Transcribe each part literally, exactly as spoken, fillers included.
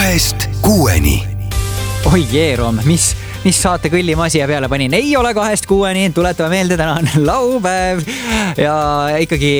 kahest kuueni. Oi Jeerom, mis, mis saate kõllimasia peale panin? Ei ole kahest kuueni, tuletame meelde, täna on laupäev ja ikkagi,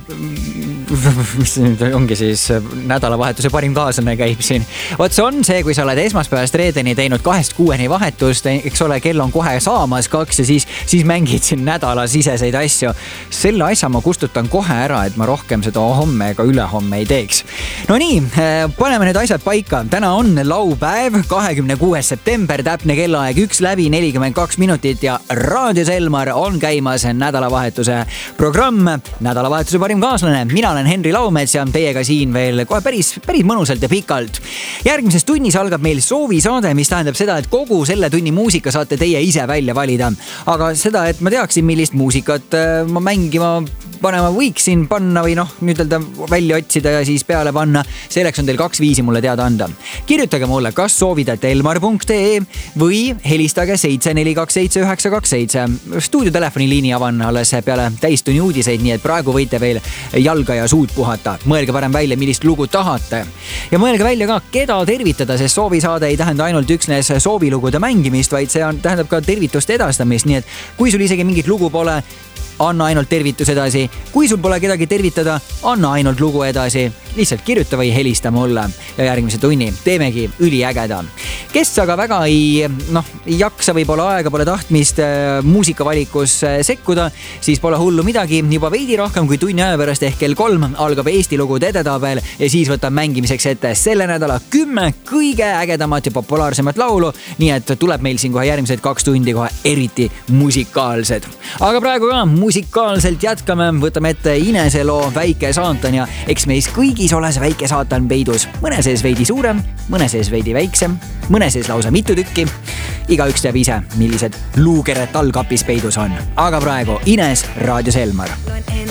mis ongi siis nädalavahetuse parim kaaslane käib siin. Vot see on see, kui sa oled esmaspäevast reedeni teinud kahest kuueni vahetust, eks ole, kell on kohe saamas kaks ja siis, siis mängid siin nädalasiseseid asju. Selle asja ma kustutan kohe ära, et ma rohkem seda homme ega ülehomme ei teeks. No nii, paneme need asjad paika. Täna on laupäev, kahekümne kuues september, täpne kellaaeg üks läbi nelikümmend kaks minutit ja Raadio Selmar on käimas nädalavahetuse programm. Nädalavahetuse parim kaaslane. Mina olen Henri Laumets ja teiega siin veel kohe päris, päris mõnusalt ja pikalt. Järgmises tunnis algab meil soovisaade, mis tähendab seda, et kogu selle tunni muusika saate teie ise välja valida. Aga seda, et ma teaksin, millist muusikat ma mängima panema võiksin panna või noh, nüüdelda välja otsida ja siis peale panna. Selleks on teil kaks viisi mulle teada anda. Kirjutage mulle, kas soovida elmar punkt ee või helistage seitse neli kaks seitse üheksa kaks seitse. Stuudiotelefoni liini avan alles peale täistunni uudiseid, nii et praegu võite veel jalga ja suud puhata. Mõelge parem välja, millist lugu tahate. Ja mõelge välja ka, keda tervitada, sest soovisaade ei tähenda ainult üksnes soovilugude mängimist, vaid see on, tähendab ka tervituste edastamist, nii et kui sul isegi mingit lugu pole, anna ainult tervitus edasi. Kui sul pole kedagi tervitada, anna ainult lugu edasi. Lihtsalt kirjuta või helista mulle ja järgmise tunni teemegi üliägeda. Kes aga väga ei, noh, ei jaksa või pole aega, pole tahtmist muusikavalikus sekkuda, siis pole hullu midagi. Juba veidi rohkem kui tunni aja pärast ehk kell kolm algab Eesti lugude edetabel ja siis võtab mängimiseks ette selle nädala kümme kõige ägedamat ja populaarsemat laulu. Nii et tuleb meil siin kohe järgmised kaks tundi kohe eriti musikaalsed. Aga praegu ka musikaalselt jätkame, võtame ette Inese loo Väike saatan ja eks meis kõigis ole see väike saatan peidus. Mõne sees veidi suurem, mõne sees veidi väiksem, mõne sees lausa mitu tükki. Igaüks teab ise, millised luukeret allkapis peidus on. Aga praegu Ines, Raadio Selmar.